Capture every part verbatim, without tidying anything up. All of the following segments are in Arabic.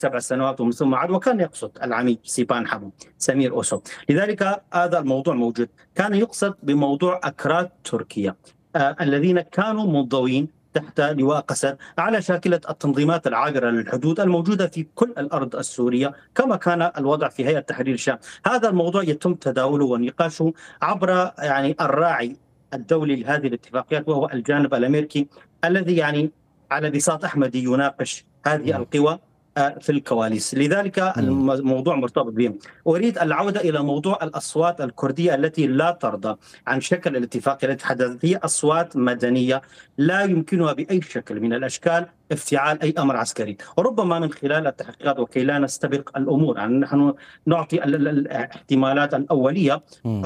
سبع سنوات ومن ثم عاد، وكان يقصد العميد سيبان حمو سمير أوسو. لذلك هذا الموضوع موجود. كان يقصد بموضوع أكراد تركيا آه الذين كانوا منضوين تحت لواء قسد على شاكلة التنظيمات العابرة للحدود الموجودة في كل الأرض السورية، كما كان الوضع في هيئة تحرير الشام. هذا الموضوع يتم تداوله ونقاشه عبر يعني الراعي الدولي لهذه الاتفاقيات، وهو الجانب الأمريكي الذي يعني على بساط أحمدي يناقش هذه القوى في الكواليس. لذلك الموضوع مرتبط بهم. أريد العودة إلى موضوع الأصوات الكردية التي لا ترضى عن شكل الاتفاقية التي حدثت. هي أصوات مدنية لا يمكنها بأي شكل من الأشكال افتعال أي أمر عسكري. وربما من خلال التحقيقات وكي لا نستبق الأمور، يعني نحن نعطي الاحتمالات الأولية،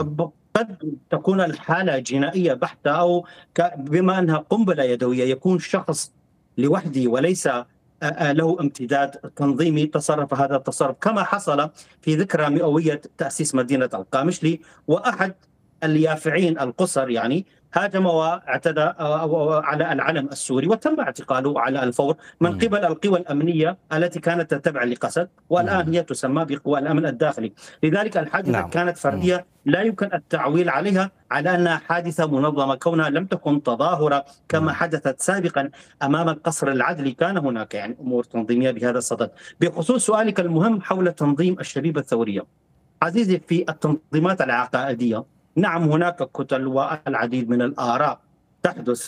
قد تكون الحالة جنائية بحتة، أو بما أنها قنبلة يدوية يكون شخص لوحده وليس له امتداد تنظيمي تصرف هذا التصرف، كما حصل في ذكرى مئوية تأسيس مدينة القامشلي، وأحد اليافعين القصر يعني هاجم واعتدى على العلم السوري وتم اعتقاله على الفور من قبل القوى الأمنية التي كانت تتبع لقسد، والآن هي تسمى بقوى الأمن الداخلي. لذلك الحادثة نعم. كانت فردية لا يمكن التعويل عليها على أنها حادثة منظمة، كونها لم تكن تظاهرة كما حدثت سابقا أمام القصر العدلي. كان هناك يعني أمور تنظيمية بهذا الصدد. بخصوص سؤالك المهم حول تنظيم الشبيبة الثورية، عزيزي، في التنظيمات العقائدية نعم هناك كتل والعديد من الآراء تحدث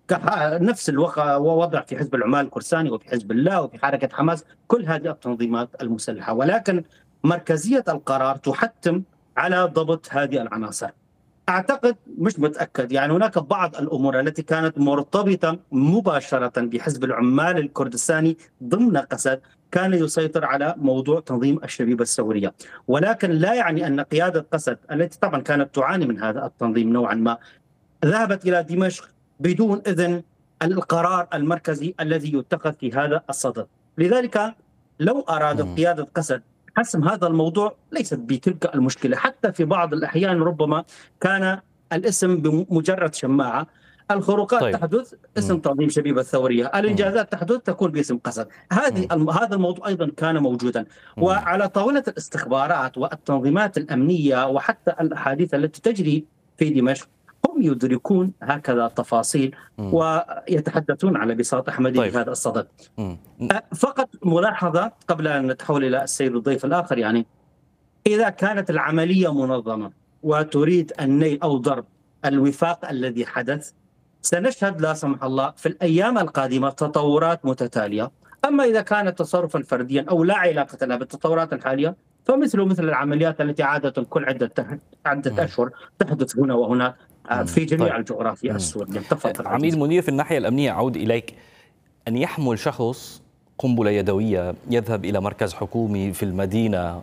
نفس الوضع في حزب العمال الكرساني وفي حزب الله وفي حركة حماس، كل هذه التنظيمات المسلحة، ولكن مركزية القرار تحتم على ضبط هذه العناصر. أعتقد مش متأكد، يعني هناك بعض الأمور التي كانت مرتبطة مباشرة بحزب العمال الكردستاني ضمن قسد كان يسيطر على موضوع تنظيم الشبيبة الثورية، ولكن لا يعني أن قيادة قسد التي طبعا كانت تعاني من هذا التنظيم نوعا ما ذهبت إلى دمشق بدون إذن القرار المركزي الذي يتخذ في هذا الصدد. لذلك لو أرادت قيادة قسد حسم هذا الموضوع ليست بتلك المشكلة. حتى في بعض الأحيان ربما كان الاسم بمجرد شماعة. الخروقات طيب. تحدث اسم مم. تنظيم شبيبة الثورية، الإنجازات مم. تحدث تكون باسم قسد. هذه الم... هذا الموضوع أيضا كان موجودا. مم. وعلى طاولة الاستخبارات والتنظيمات الأمنية وحتى الأحاديث التي تجري في دمشق هم يدركون هكذا تفاصيل مم. ويتحدثون على بساط أحمدي طيب. بهذا الصدد. مم. فقط ملاحظة قبل أن نتحول إلى السيد الضيف الآخر، يعني إذا كانت العملية منظمة وتريد النيل أو ضرب الوفاق الذي حدث، سنشهد لا سمح الله في الأيام القادمة تطورات متتالية. أما إذا كانت تصرفا فرديا أو لا علاقة لها بالتطورات الحالية فمثل مثل العمليات التي عادة كل عدة عدة أشهر تحدث هنا وهناك في جميع طيب. الجغرافيا السورية. تفضل عميد منير، في الناحية الأمنية أعود إليك. أن يحمل شخص قنبلة يدوية يذهب إلى مركز حكومي في المدينة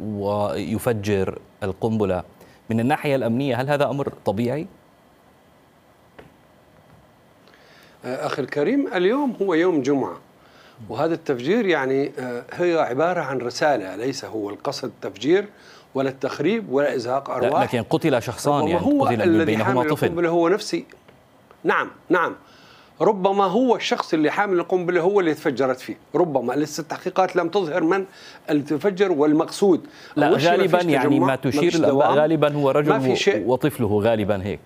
ويفجر القنبلة، من الناحية الأمنية هل هذا أمر طبيعي؟ أخي الكريم، اليوم هو يوم جمعة، وهذا التفجير يعني هي عبارة عن رسالة، ليس هو القصد تفجير ولا التخريب ولا إزهاق أرواح. لكن قتل شخصان، يعني هو قتل بينهما طفل. هو نفسي نعم نعم ربما هو الشخص اللي حامل القنبلة هو اللي تفجرت فيه، ربما لسه التحقيقات لم تظهر من اللي تفجر والمقصود. لا غالبا يعني ما تشير غالبا هو رجل وطفله، غالبا هيك.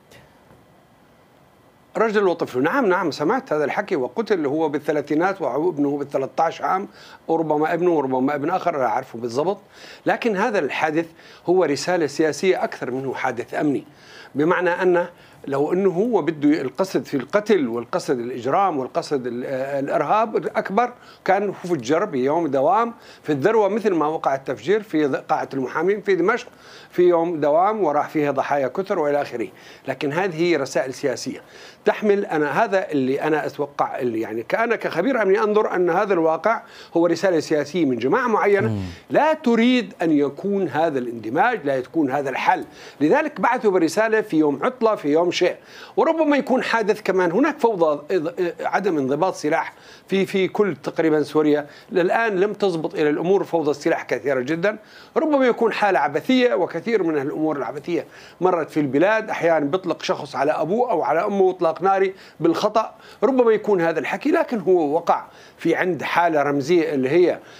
رجل وطفله، نعم نعم سمعت هذا الحكي. وقتل هو بالثلاثينات وابنه بالثلاثة عشر عام، وربما ابنه وربما ابن آخر لا أعرفه بالضبط. لكن هذا الحادث هو رسالة سياسية أكثر منه حادث أمني، بمعنى أنه لو أنه هو بده القصد في القتل والقصد الإجرام والقصد الإرهاب أكبر كان فجر بيوم دوام في الذروة، مثل ما وقع التفجير في قاعة المحامين في دمشق في يوم دوام وراح فيها ضحايا كثر وإلى آخره. لكن هذه هي رسائل سياسية تحمل. أنا هذا اللي أنا أتوقع، اللي يعني كأنا كخبير أمني أنظر أن هذا الواقع هو رسالة سياسية من جماعة معينة لا تريد أن يكون هذا الاندماج، لا يكون هذا الحل. لذلك بعثوا برسالة في يوم عطلة، في يوم منهم شيء. وربما يكون حادث كمان هناك فوضى، عدم انضباط سلاح في في كل تقريبا سوريا الآن لم تضبط إلى الأمور، فوضى السلاح كثيرة جدا. ربما يكون حالة عبثية، وكثير من الأمور العبثية مرت في البلاد، أحيانا بيطلق شخص على أبوه أو على أمه إطلاق ناري بالخطأ، ربما يكون هذا الحكي، لكن هو وقع في عند حالة رمزية اللي هي